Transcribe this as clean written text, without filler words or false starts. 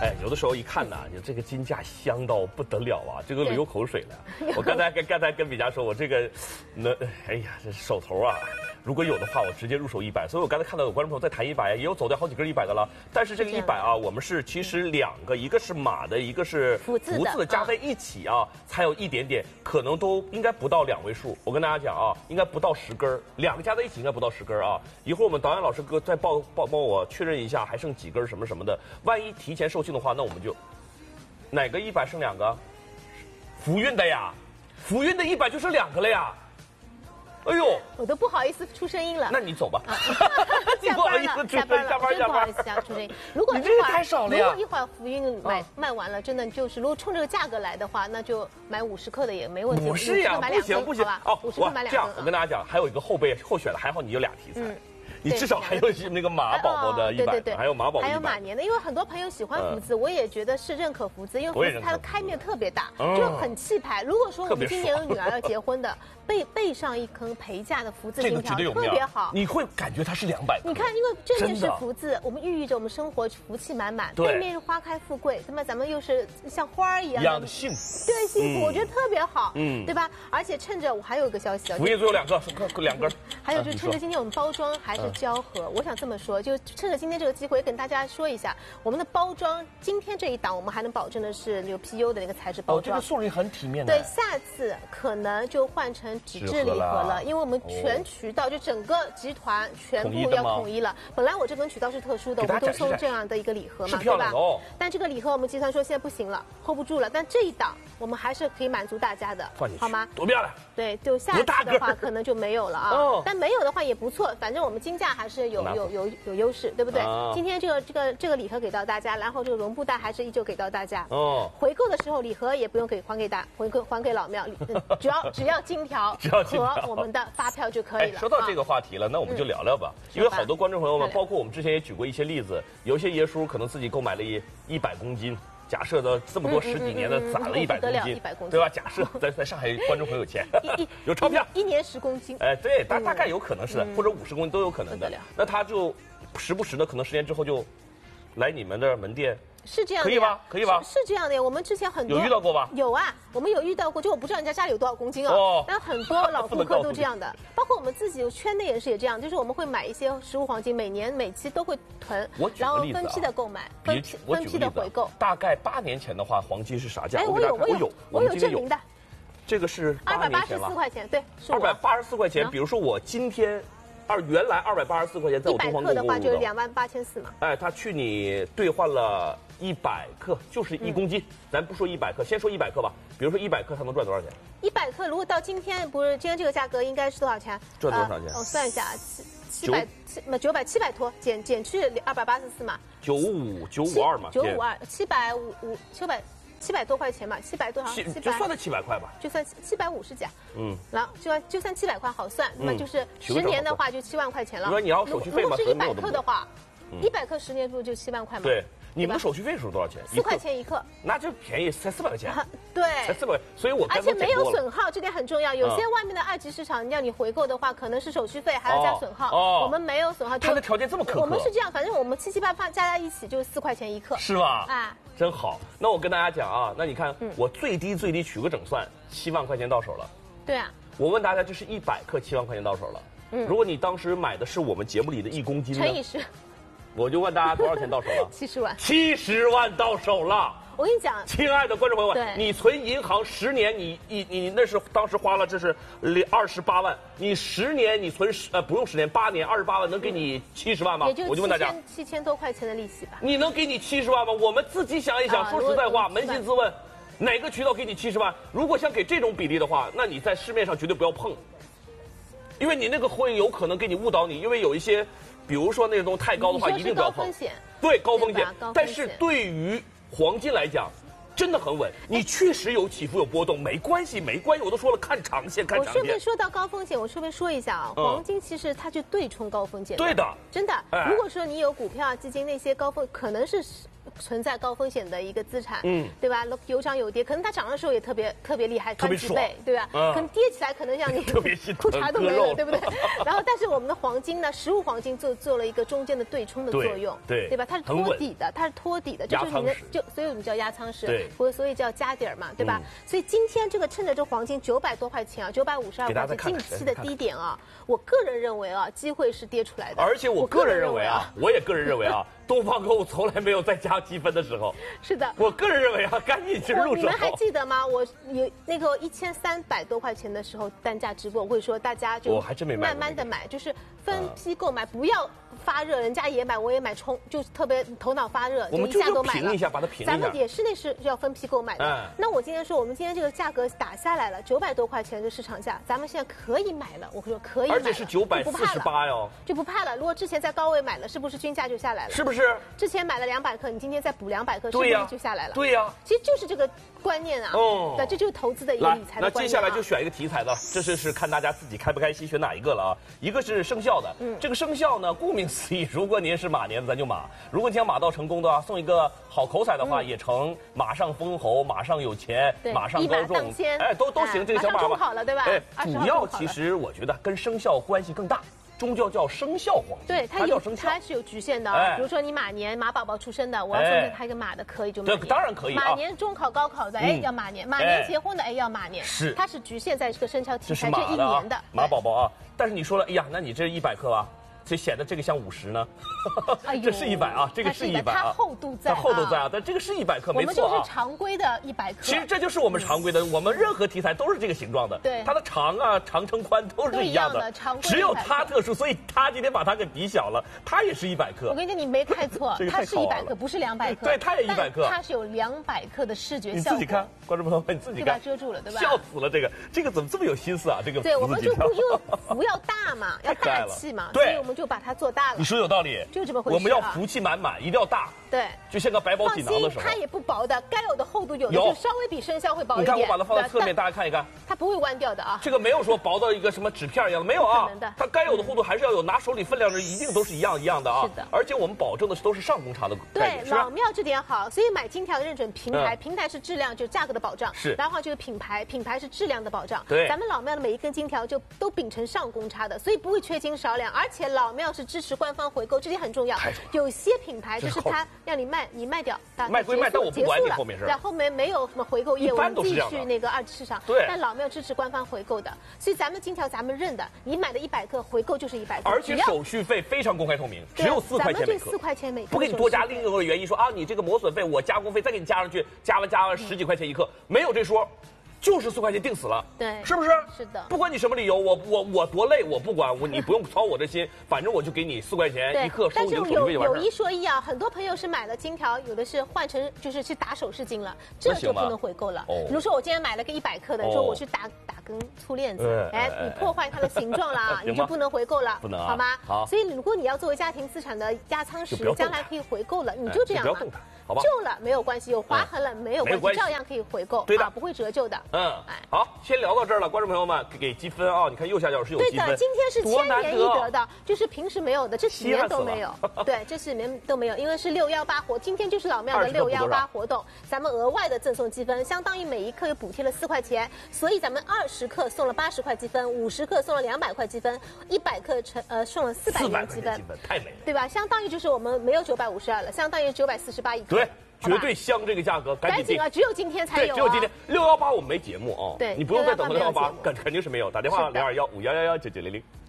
哎，有的时候一看呐，你这个金价香到不得了啊，这个流口水了。我刚才跟比嘉说，我这个，哎呀，这手头啊，如果有的话，我直接入手100。所以我刚才看到有观众朋友在谈100，也有走掉好几根100的了。但是这个100啊，我们是其实2个，一个是马的，一个是福字的，加在一起啊，才有一点点，可能都应该不到2位数。我跟大家讲啊，应该不到10根，2个加在一起应该不到10根啊。一会儿我们导演老师哥再帮我确认一下，还剩几根什么的。万一提前售罄的话，那我们就哪个100剩2个？福运的呀，福运的100就剩2个了呀。哎呦， 我都不好意思出声音了。 那你走吧。 你不好意思出声音，下班。不好意思出声音。如果你这个太少了呀。 如果一会儿福运卖完了，真的就是如果冲这个价格来的话，那就买50克的也没问题。 不是呀，不行哦，50克买2根。 这样，我跟大家讲，还有一个候选的，还好你有2题材。你至少还有那个马宝宝的100，还有马宝宝100， 还有马年的，因为很多朋友喜欢福字，我也觉得是认可福字，因为福字它的开面特别大，就很气派。如果说我们今年有女儿要结婚的，备上一坑陪嫁的福字金条，特别好， 你会感觉它是200。 你看，因为正面是福字，我们寓意着我们生活福气满满；背面是花开富贵，那么咱们又是像花儿一样的幸福， 对幸福，我觉得特别好，对吧？而且趁着我还有一个消息啊， 福运最后2根， 还有就是趁着今天我们包装还是胶合，我想这么说，就趁着今天这个机会跟大家说一下，我们的包装今天这一档我们还能保证的是有 PU 的那个材质包装， 这个送人很体面的。 对，下次可能就换成纸质礼盒了，因为我们全渠道就整个集团全部要统一了。本来我这根渠道是特殊的，我们都送这样的一个礼盒嘛，对吧？但这个礼盒我们集团说现在不行了 ，hold 不住了。但这一档我们还是可以满足大家的，好吗？ 多漂亮！ 对，就下次的话可能就没有了啊。但没有的话也不错，反正我们金价还是有优势，对不对？今天这个礼盒给到大家，然后这个绒布袋还是依旧给到大家。回购的时候礼盒也不用还给老庙，只要金条和我们的发票就可以了。 说到这个话题了，那我们就聊聊吧，因为好多观众朋友们，包括我们之前也举过一些例子，有些爷叔可能自己购买了100公斤。假设的这么多10几年的攒了100公斤，对吧？假设在上海观众朋友有钱，有钞票 ，1年10公斤， 哎，对，大概有可能是的，或者50公斤都有可能的。那他就时不时的，可能10年之后就来你们的门店。 是这样的， 可以吧？ 是这样的呀。我们之前很多有遇到过吧？ 有啊，我们有遇到过，就我不知道人家家里有多少公斤哦。但很多老顾客都这样的，包括我们自己圈内人士也这样，就是我们会买一些实物黄金，每期都会囤，然后分批的购买，分批的回购。 大概8年前的话，黄金是啥价？ 哎，我有证明的。 这个是8年前了 ，284块钱，对 ，284块钱。比如说我今天。原来284块钱在我东方购物 100克的话就是28400嘛。 哎，他去你兑换了100克，就是1公斤。咱不说100克，先说100克吧。比如说100克，他能赚多少钱 ？100克如果到今天这个价格应该是多少钱？ 赚多少钱？ 我算一下，700多，减去284嘛。 952嘛。 700多块钱嘛，700多少？ 就算它700块吧， 就算750加，然后就算700块好算，那么就是10年的话就7万块钱了。 如果你要手续费嘛， 如果是100克的话，100克10年不就7万块吗？ 对，你们的手续费是多少钱 ？4块钱1克， 那就便宜，才400块钱。 对， 才400块，所以我而且没有损耗，这点很重要。有些外面的2级市场要你回购的话，可能是手续费还要加损耗，我们没有损耗。 它的条件这么苛刻。 我们是这样，反正我们7、8加在一起就是4块钱1克， 是吧？ 啊。 真好，那我跟大家讲啊，那你看我最低取个整算，7万块钱到手了。 对啊。 我问大家，这是100克7万块钱到手了。如果你当时买的是我们节目里的1公斤呢？ 乘以10。 我就问大家多少钱到手了 ？70万。 70万到手了。 我跟你讲， 亲爱的观众朋友们，你存银行10年，你那是当时花了这是28万，你10年你存不用10年8年28万能给你70万吗？我就问大家 ，7000多块钱的利息吧。 你能给你70万吗？我们自己想一想，说实在话，扪心自问，哪个渠道给你70万？如果想给这种比例的话，那你在市面上绝对不要碰，因为你那个会有可能给你误导你，因为有一些，比如说那种太高的话，一定不要碰。 高风险。 对，高风险。但是对于黄金来讲， 真的很稳。你确实有起伏有波动，没关系，没关系，我都说了，看长线，看长线。 我顺便说到高风险，我顺便说一下啊，黄金其实它就对冲高风险。 对的， 真的。如果说你有股票、基金那些高风，可能是存在高风险的一个资产，对吧？有涨有跌，可能它涨的时候也特别厉害，翻几倍，对吧？可能跌起来，可能像你特别裤衩都没了，对不对？然后，但是我们的黄金呢，实物黄金做了一个中间的对冲的作用，对吧？它是托底的，就是你的所以我们叫压舱石，所以叫加底儿嘛，对吧？所以今天这个趁着这黄金900多块钱啊，952块钱近期的低点啊，我个人认为啊，机会是跌出来的。 而且我个人认为啊，我也个人认为啊。东方购物从来没有再加积分的时候。 是的， 我个人认为啊，赶紧去入手。 你们还记得吗？我有那个1300多块钱的时候单价直播，我会说大家就慢慢的买，就是分批购买，不要发热，人家也买，我也买，就特别头脑发热， 我们就一下都买了。 平一下，把它平一下。 咱们也是那是要分批购买的。那我今天说，我们今天这个价格打下来了，900多块钱的市场价，咱们现在可以买了。我会说可以买了， 而且是948哟， 就不怕了。如果之前在高位买了，是不是均价就下来了？ 是不是？ 之前买了200克，你今天再补200克，是不是就下来了？ 对呀， 其实就是这个观念啊。对，这就是投资的一个理财的观念。 那接下来就选一个题材的，这是看大家自己开不开心，选哪一个了啊？一个是生肖的，这个生肖呢，顾名思义，如果您是马年的，咱就马；如果你想马到成功的话，送一个好口彩的话，也成马上封侯，马上有钱，马上高中，都行，这个小马嘛。好了，对吧？ 主要其实我觉得跟生肖关系更大。中教叫生肖黄金， 对，它是有局限的。比如说你马年马宝宝出生的，我要送给他一个马的，可以就马年。 对，当然可以。 马年中考高考的，要马年；马年结婚的，要马年。 是， 它是局限在这个生肖题材这一年的马宝宝啊。但是你说了，哎呀，那你这100克啊，这显得这个像50呢。这是100啊，这个是100啊， 它厚度在， 啊，但这个是100克，没错啊。 我们就是常规的100克。 其实这就是我们常规的，我们任何题材都是这个形状的。 对， 它的长啊、长乘宽都是一样的，只有它特殊，所以它今天把它给比小了，它也是100克。 我跟你讲，你没看错，它是100克，不是200克。 对，它也100克， 它是有200克的视觉效果。 你自己看，观众朋友们，你自己看， 把它遮住了，对吧？ 笑死了，这个怎么这么有心思啊？这个对，我们就因为福要大嘛，要大气嘛，所以我们就把它做大了。 你说有道理， 就这么回事。 我们要福气满满，一定要大。 对， 就像个百宝锦囊的时候。 它也不薄的，该有的厚度有的就稍微比生肖会薄一点。 你看我把它放在侧面，大家看一看， 它不会弯掉的啊。 这个没有说薄到一个什么纸片一样的，没有啊。 可能的。 它该有的厚度还是要有，拿手里分量的一定都是一样的啊。 是的。 而且我们保证的都是上工厂的概念。 对，老庙这点好，所以买金条认准平台，平台是质量就价格的保障， 是。 然后就是品牌是质量的保障。 对。 咱们老庙的每一根金条就都秉承上工差的，所以不会缺斤少两，而且老庙是支持官方回购，这点很重要。有些品牌就是它让你卖掉， 卖归卖，但我不管你后面是。 然后没有什么回购业务，继续那个二级市场。 对。 但老庙支持官方回购的，所以咱们金条咱们认的，你买的100克回购就是100克， 而且手续费非常公开透明，只有4块钱每克。 4块钱每克， 不给你多加另一个原因说啊，你这个磨损费我加工费再给你加上去，加完10几块钱一克，没有这说。就是4块钱定死了， 对， 是不是？ 是的， 不管你什么理由，我多累我不管，你不用操我这心，反正我就给你4块钱一克收你的手续费就完事。 有一说一啊，很多朋友是买了金条，有的是换成就是去打首饰金了，这就不能回购了。比如说我今天买了个100克的，你说我去打根粗链子，你破坏它的形状啦，你就不能回购了， 不能好吗？ 好。 所以如果你要作为家庭资产的压舱石，将来可以回购了，你就这样嘛。 好吧， 旧了没有关系，有划痕了没有关系，照样可以回购， 对的， 不会折旧的。 好，先聊到这儿了，观众朋友们给积分啊！你看右下角是有积分。 对的，今天是1000年一得的，就是平时没有的，这几年都没有。对，这几年都没有，因为是618活，今天就是老庙的618活动，咱们额外的赠送积分，相当于每一克又补贴了4块钱，所以咱们20克送了80块积分，50克送了200块积分，100克送了400元积分， 太美了， 对吧？相当于就是我们没有952了，相当于948一克。 对。绝对香这个价格，赶紧啊！只有今天才有， 只有今天618我们没节目啊， 对， 你不用再等到618，肯定是没有。打电话0215119900。